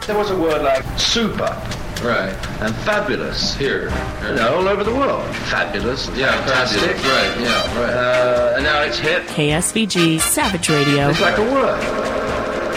There was a word like super. Right. And fabulous. Here. All over the world. Fabulous. Yeah, fantastic. Fabulous. Right, yeah, right. And now it's hip. KSVG Savage Radio. It's like a word.